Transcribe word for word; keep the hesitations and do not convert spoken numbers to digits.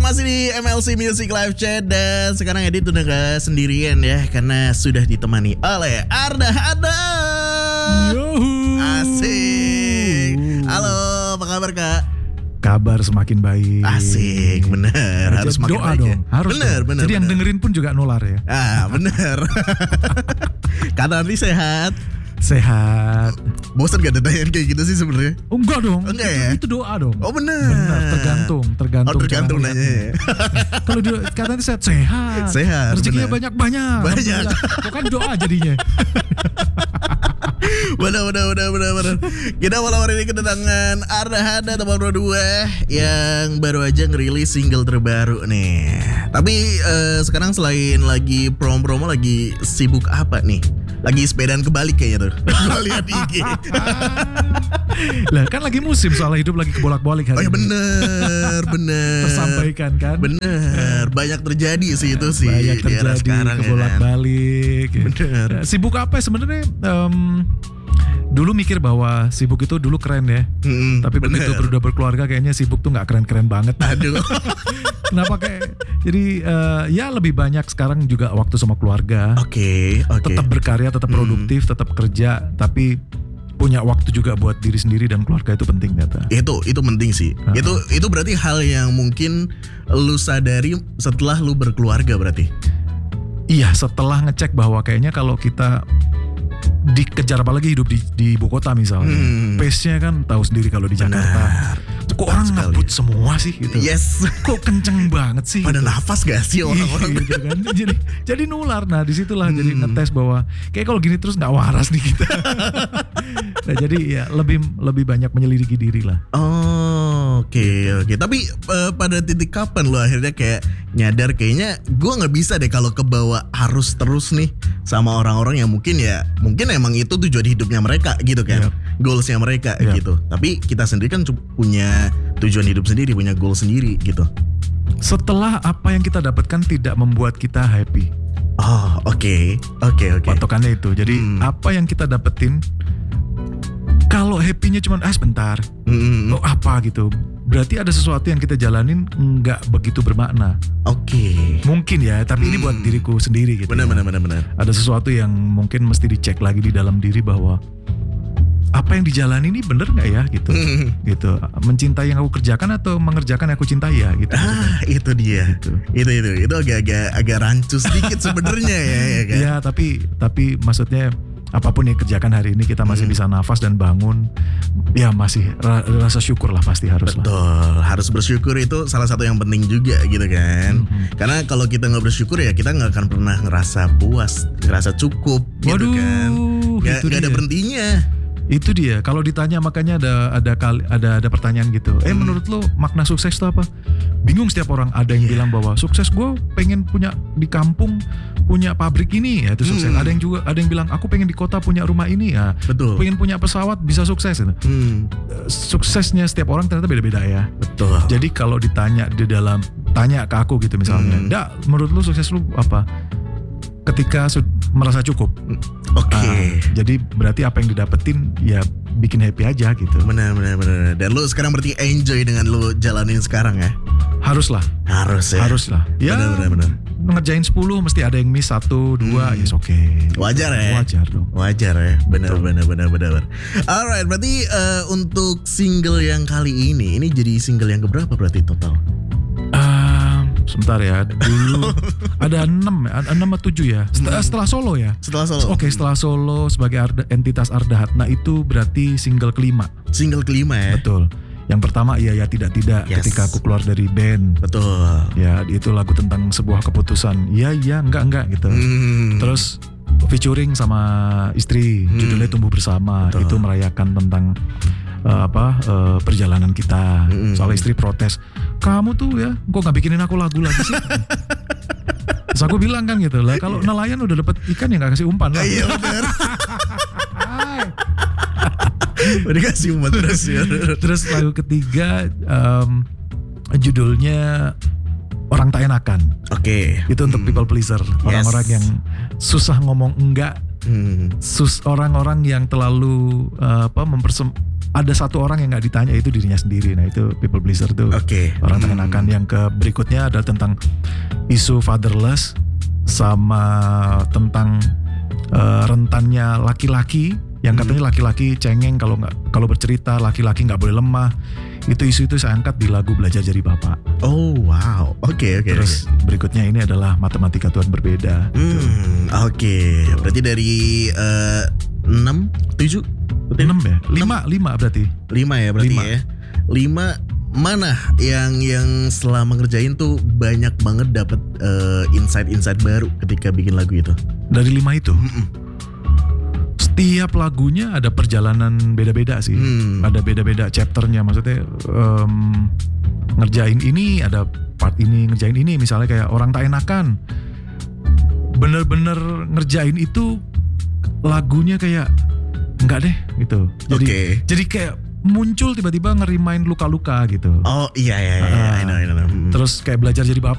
masih di M L C Music Live Chat. Dan sekarang Edit udah gak sendirian ya, karena sudah ditemani oleh Arda Hada. Yuhu. Asik. Halo, apa kabar Kak? Kabar semakin baik. Asik, bener. Nah, harus makin doa baik dong. ya. Harus bener, dong. bener. Jadi bener. yang dengerin pun juga nular ya. Ah, bener. Kata Andri sehat. Sehat. Bosan gak ada kayak gitu sih sebenarnya? Oh, enggak dong. Enggak itu, ya? itu doa dong. Oh bener. Benar, tergantung, tergantung. Oh tergantung cara nanya ya. Kalau dia katanya sehat, sehat. Sehat, Rezekinya benar. banyak-banyak. Banyak. Kok kan doa jadinya. Bener bener bener bener bener. Kita malam hari ini kedatangan Arda Hada teman dua yang baru aja ngerilis single terbaru nih. Tapi eh, sekarang selain lagi promo-promo, lagi sibuk apa nih? Lagi sepedaan kebalik kayaknya tuh. Gue lihat I G. Lah kan lagi musim, soalnya hidup lagi kebolak-balik hari Oh ya ini. bener bener. Tersampaikan kan. Bener. Banyak terjadi sih itu sih. Banyak di era terjadi sekarang ya kan. kebolak-balik. Bener. Ya, sibuk apa ya sebenarnya? Em, dulu mikir bahwa sibuk itu dulu keren ya. Mm, Tapi bener. begitu berudah berkeluarga kayaknya sibuk tuh nggak keren-keren banget. Aduh. Kenapa kayak? Jadi eh, ya lebih banyak sekarang juga waktu sama keluarga. Oke oke. Tetap berkarya, tetap Hmm. produktif, tetap kerja, tapi punya waktu juga buat diri sendiri dan keluarga itu penting ternyata. Itu itu penting sih. Uh-huh. Itu itu berarti hal yang mungkin lu sadari setelah lu berkeluarga berarti. Iya, setelah ngecek bahwa kayaknya kalau kita dikejar, apalagi hidup di, di ibu kota misalnya, Hmm. pace-nya kan tahu sendiri kalau di Jakarta. Benar. Kok Tepat orang sekali. ngebut semua sih gitu. Yes. Kok kenceng banget sih. Pada gitu. nafas gak sih orang-orang? Iya, gitu kan. Jadi jadi nular. Nah disitulah jadi Hmm. ngetes bahwa kayak kalau gini terus nggak waras nih kita. Nah jadi ya lebih lebih banyak menyelidiki diri lah. Oh, oke oke. Tapi eh, pada titik kapan lu akhirnya kayak nyadar kayaknya gue nggak bisa deh kalau kebawa arus terus nih sama orang-orang yang mungkin ya mungkin emang itu tujuan hidupnya mereka gitu kan, Yep. goalsnya mereka Yep. gitu. Tapi kita sendiri kan cu- punya tujuan hidup sendiri, punya goal sendiri gitu. Setelah apa yang kita dapatkan tidak membuat kita happy. Oh, oke oke oke. Patokannya itu. Jadi Hmm. apa yang kita dapetin, kalau happy-nya cuma ah sebentar, Mm-mm. oh apa gitu, berarti ada sesuatu yang kita jalanin nggak begitu bermakna. Oke. Mungkin ya, tapi ini Hmm. buat diriku sendiri gitu. Benar ya. benar benar benar. Ada sesuatu yang mungkin mesti dicek lagi di dalam diri bahwa apa yang dijalani ini bener nggak ya gitu. Hmm. Gitu. Mencintai yang aku kerjakan atau mengerjakan yang aku cintai ya gitu. Ah, itu dia. Gitu. Itu itu itu agak-agak agak rancu sedikit sebenarnya ya, ya kan. Iya, tapi tapi maksudnya apapun yang kerjakan hari ini kita masih Hmm. bisa nafas dan bangun, ya masih ra- rasa syukur lah pasti harus lah. Betul, harus bersyukur itu salah satu yang penting juga gitu kan. Mhm. Karena kalau kita nggak bersyukur ya kita nggak akan pernah ngerasa puas, ngerasa cukup gitu Waduh, kan. Gak, itu gak ada dia. berhentinya. Itu dia. Kalau ditanya makanya ada ada kali ada ada pertanyaan gitu. Eh Hmm. menurut lo makna sukses itu apa? Bingung setiap orang. Ada yang Iya. bilang bahwa sukses gue pengen punya di kampung punya pabrik ini ya itu sukses. Hmm. Ada yang juga ada yang bilang aku pengen di kota punya rumah ini ya. Betul. Pengen punya pesawat bisa sukses gitu. Hmm, Eh, Suksesnya setiap orang ternyata beda-beda ya. betul. Jadi kalau ditanya di dalam tanya ke aku gitu misalnya, Hmm. "Dak, menurut lu sukses lu apa?" Ketika su- merasa cukup. Oke. Ah, jadi berarti apa yang didapetin ya bikin happy aja gitu. Benar benar benar. Dan lu sekarang berarti enjoy dengan lu jalanin sekarang ya? Haruslah, Harus ya. haruslah. Ya, Benar benar benar. ngerjain sepuluh mesti ada yang miss satu, dua, Hmm. ya oke. Wajar ya. Wajar dong. Wajar ya, benar benar benar benar. Alright, berarti eh, untuk single yang kali ini, ini jadi single yang keberapa berarti total? Ah, sebentar ya. Dulu ada enam, ya, ada enam atau tujuh ya. Setelah, Hmm. setelah solo ya. Setelah solo. Oke, setelah solo sebagai Arda, entitas Arda Hatna itu berarti single kelima. Single kelima ya. Betul. Yang pertama iya ya tidak tidak Yes. ketika aku keluar dari band. Betul. Ya, itu lagu tentang sebuah keputusan. Iya iya enggak enggak gitu. Hmm. Terus featuring sama istri, Hmm. judulnya Tumbuh Bersama. Betul. Itu merayakan tentang uh, apa uh, perjalanan kita. Hmm. Soal istri protes, kamu tuh ya, kok nggak bikinin aku lagu lagi sih? Terus aku bilang kan gitu lah, kalau nelayan udah dapat ikan ya nggak kasih umpan lah. Iya benar. Hai. Udah kasih umpan terus ya. Terus lagu ketiga um, judulnya Orang Tak Enakan. Oke. Itu untuk Hmm. people pleaser, orang-orang Yes. yang susah ngomong enggak, Hmm. sus orang-orang yang terlalu uh, apa mempersem ada satu orang yang nggak ditanya, itu dirinya sendiri. Nah itu people pleaser tuh. Oke. Orang Hmm. tangan-tangan. Yang ke berikutnya adalah tentang isu fatherless sama tentang uh, rentannya laki-laki yang katanya laki-laki cengeng kalau nggak kalau bercerita, laki-laki nggak boleh lemah. Itu isu itu saya angkat di lagu Belajar Jadi Bapak. Oh wow, oke oke. Terus berikutnya ini adalah Matematika Tuhan Berbeda. Hmm, oke. Berarti dari eh, enam, tujuh, enam ya, lima, lima berarti. lima ya berarti Lima. ya. Lima mana yang yang selama ngerjain tuh banyak banget dapat eh, insight-insight baru ketika bikin lagu itu. Dari lima itu. Mm-mm. Setiap lagunya ada perjalanan beda-beda sih. Hmm. Ada beda-beda chapternya, maksudnya em, ngerjain ini ada part ini, ngerjain ini, misalnya kayak Orang Tak Enakan. Bener-bener ngerjain itu lagunya kayak enggak deh gitu. Jadi Oke. jadi kayak muncul tiba-tiba ngerimain luka-luka gitu. Oh iya iya iya, Ah. I know, I know. Hmm. Terus kayak Belajar Jadi Bapak